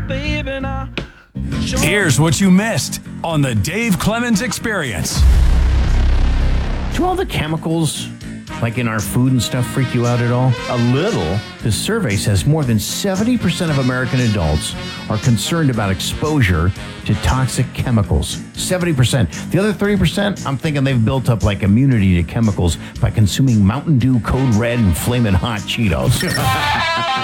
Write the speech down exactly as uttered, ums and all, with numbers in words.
Here's what you missed on the Dave Clemens Experience. Do all the chemicals, like in our food and stuff, freak you out at all? A little. This survey says more than seventy percent of American adults are concerned about exposure to toxic chemicals. seventy percent. The other thirty percent, I'm thinking they've built up like immunity to chemicals by consuming Mountain Dew Code Red and Flamin' Hot Cheetos.